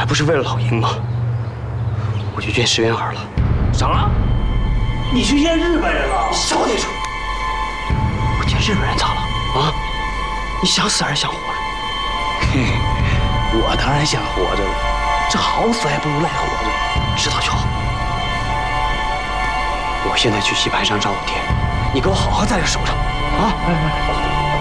不是为了老鹰吗？我去见石原儿了。 什么？你去见日本人了？ 你少点说！我见日本人咋了？啊？你想死还是想活着？ 嘿，我当然想活着了，这好死还不如赖活着。 知道就好。我现在去棋盘上找老天，你给我好好在这守着啊！